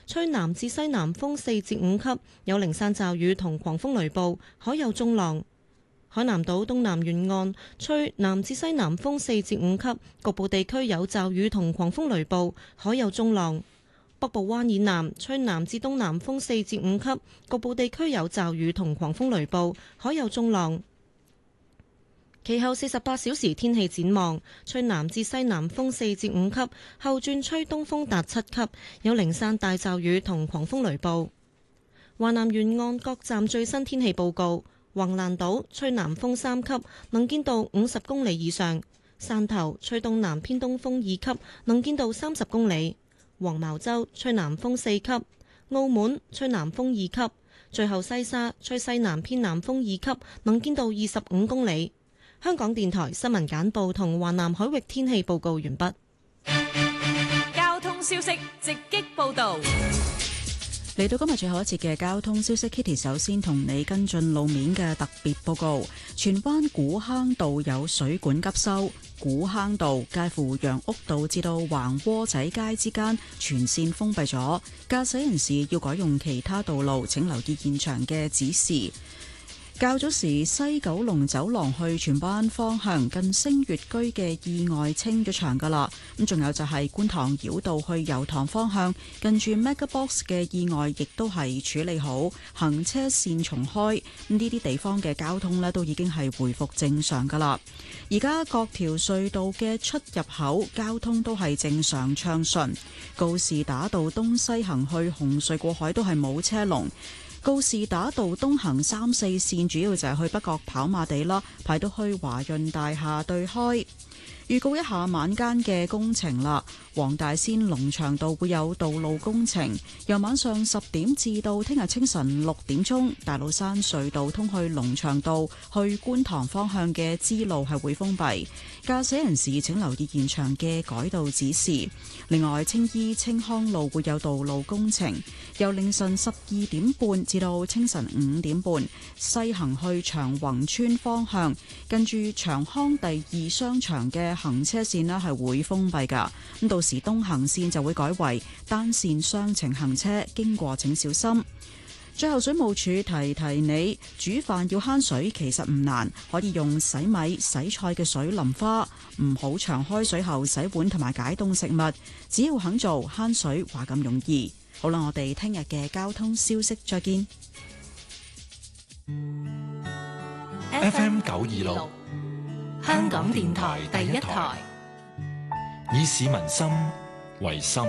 吹南至西南風4至5級，有零散驟雨同狂風雷暴，海有中浪。海南島東南沿岸吹南至西南風4至5級，局部地區有驟雨同狂風雷暴，海有中浪。北部灣以南吹南至東南風4至5級，局部地區有驟雨同狂風雷暴，海有中浪。其後48小時天氣展望，吹南至西南風4至5級，後轉吹東風達7級，有零散大驟雨同狂風雷暴。華南沿岸各站最新天氣報告：橫瀾島吹南風3級，能見度50公里以上；汕頭吹東南偏東風2級，能見度30公里；黃茅洲吹南風4級；澳門吹南風2級；最後西沙吹西南偏南風2級，能見度25公里。香港電台新聞簡報同華南海域天氣報告完畢。 交通消息直擊報道。 嚟到今日最後一節嘅交通消息 ，Kitty 首先同你跟進路面嘅特別報告。荃灣古坑道有水管急修，古坑道介乎楊屋道至到橫窩仔街之間全線封閉咗，駕駛人士要改用其他道路，請留意現場嘅指示。較早時西九龍走廊去荃灣方向近星月居嘅意外清咗場㗎啦，咁仲有就係觀塘繞道去油塘方向近住 MegaBox 嘅意外亦都係處理好，行車線重開，咁呢啲地方嘅交通呢都已經係回復正常㗎啦。而家各條隧道嘅出入口交通都係正常暢順，告士打道東西行去紅隧過海都係冇車龍。告士打道東行3、4線主要就係去北角跑馬地啦，排到去華潤大廈對開。預告一下晚間嘅工程啦，黃大仙龍翔道會有道路工程，由晚上10點至到聽日清晨6點鐘，大老山隧道通去龍翔道去觀塘方向嘅支路係會封閉，駕駛人士請留意現場嘅改道指示。另外，青衣青康路會有道路工程，由凌晨12點半至到清晨5點半，西行去長宏村方向，近住長康第2商場嘅行車線呢係會封閉㗎，咁到時東行線就會改為單線雙程行車，經過請小心。最後水務署提提你，煮飯要慳水其實唔難，可以用洗米洗菜嘅水淋花，唔好長開水喉洗碗同埋解凍食物，只要肯做，慳水話咁容易。好啦，我哋聽日嘅交通消息再見。 FM 926 香港電台第一台， 以市民心為心，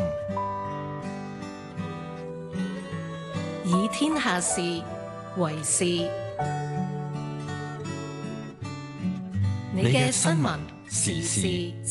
以天下事為事。你嘅新聞時事